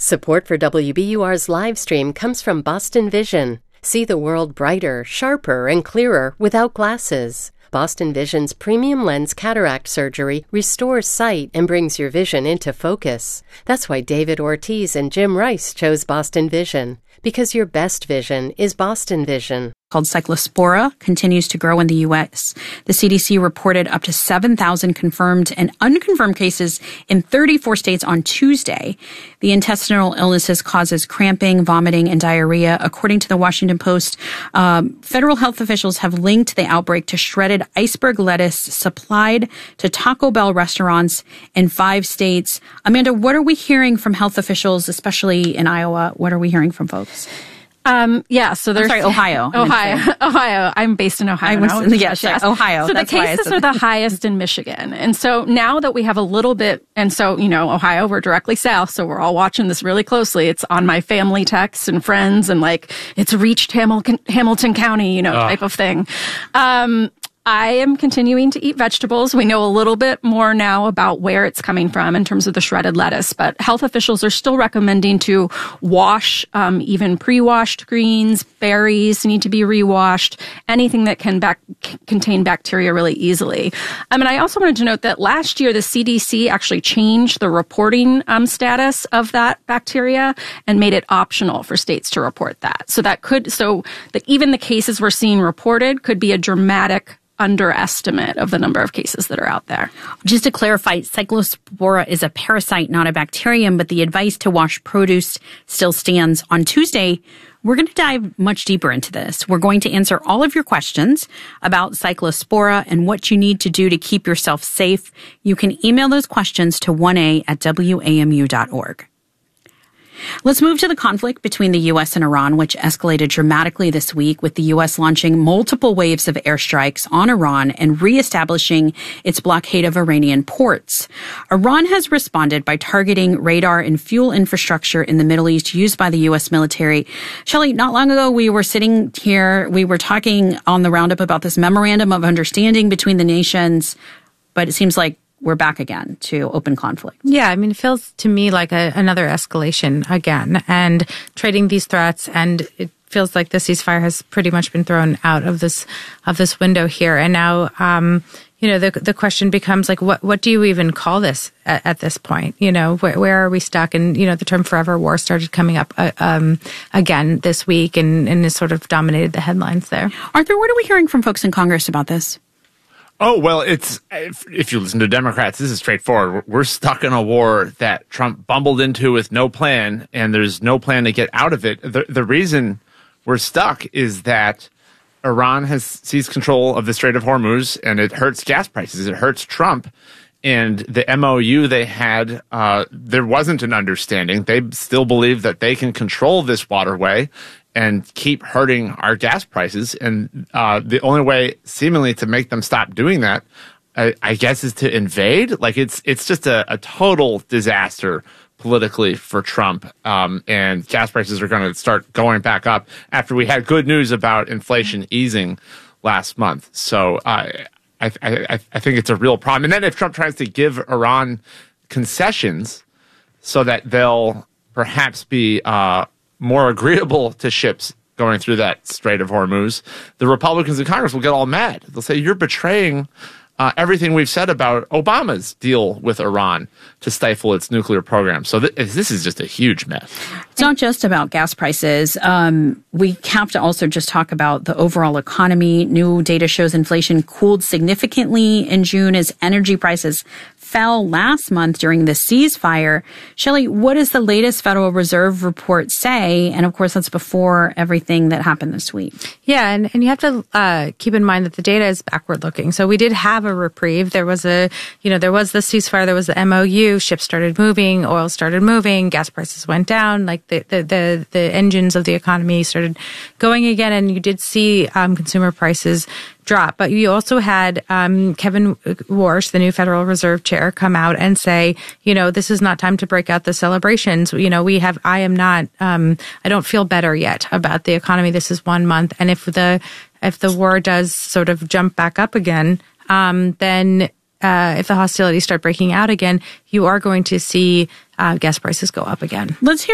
Support for WBUR's live stream comes from Boston Vision. See the world brighter, sharper, and clearer without glasses. Boston Vision's premium lens cataract surgery restores sight and brings your vision into focus. That's why David Ortiz and Jim Rice chose Boston Vision, because your best vision is Boston Vision. Called Cyclospora continues to grow in the U.S. The CDC reported up to 7,000 confirmed and unconfirmed cases in 34 states on Tuesday. The intestinal illnesses causes cramping, vomiting, and diarrhea. According to the Washington Post, federal health officials have linked the outbreak to shredded iceberg lettuce supplied to Taco Bell restaurants in 5 states. Amanda, what are we hearing from health officials, especially in Iowa? What are we hearing from folks? So there's Ohio. Ohio. I'm based in Ohio. Yes, Ohio. So the cases are the highest in Michigan. And so now that we have a little bit, and so, Ohio, we're directly south. So we're all watching this really closely. It's on my family texts and friends and it's reached Hamilton County, type of thing. I am continuing to eat vegetables. We know a little bit more now about where it's coming from in terms of the shredded lettuce, but health officials are still recommending to wash, even pre-washed greens, berries need to be re-washed, anything that can contain bacteria really easily. And I also wanted to note that last year the CDC actually changed the reporting status of that bacteria and made it optional for states to report that. So that even the cases we're seeing reported could be a dramatic underestimate of the number of cases that are out there. Just to clarify, Cyclospora is a parasite, not a bacterium, but the advice to wash produce still stands. On Tuesday, we're going to dive much deeper into this. We're going to answer all of your questions about Cyclospora and what you need to do to keep yourself safe. You can email those questions to 1a@wamu.org. Let's move to the conflict between the U.S. and Iran, which escalated dramatically this week with the U.S. launching multiple waves of airstrikes on Iran and reestablishing its blockade of Iranian ports. Iran has responded by targeting radar and fuel infrastructure in the Middle East used by the U.S. military. Shelley, not long ago, we were sitting here, we were talking on the roundup about this memorandum of understanding between the nations, but it seems like we're back again to open conflict. Yeah, it feels to me like another escalation again, and trading these threats, and it feels like the ceasefire has pretty much been thrown out of this window here. And now, the question becomes what do you even call this at this point? Where are we stuck? And the term "forever war" started coming up again this week, and has sort of dominated the headlines there. Arthur, what are we hearing from folks in Congress about this? Oh, well, if you listen to Democrats, this is straightforward. We're stuck in a war that Trump bumbled into with no plan, and there's no plan to get out of it. The reason we're stuck is that Iran has seized control of the Strait of Hormuz, and it hurts gas prices. It hurts Trump. And the MOU they had, there wasn't an understanding. They still believe that they can control this waterway and keep hurting our gas prices. And the only way, seemingly, to make them stop doing that, I guess, is to invade. It's just a total disaster politically for Trump. And gas prices are going to start going back up after we had good news about inflation easing last month. So I think it's a real problem. And then if Trump tries to give Iran concessions so that they'll perhaps be more agreeable to ships going through that Strait of Hormuz, the Republicans in Congress will get all mad. They'll say, you're betraying everything we've said about Obama's deal with Iran to stifle its nuclear program. So this is just a huge mess. It's not just about gas prices. We have to also just talk about the overall economy. New data shows inflation cooled significantly in June as energy prices fell last month during the ceasefire. Shelley, what does the latest Federal Reserve report say? And of course, that's before everything that happened this week. Yeah, and you have to keep in mind that the data is backward looking. So we did have a reprieve. There was there was the ceasefire, there was the MOU, ships started moving, oil started moving, gas prices went down, the engines of the economy started going again, and you did see consumer prices drop. But you also had Kevin Warsh, the new Federal Reserve Chair, come out and say, this is not time to break out the celebrations. I don't feel better yet about the economy. This is 1 month. And if the war does sort of jump back up again, then if the hostilities start breaking out again, you are going to see gas prices go up again. Let's hear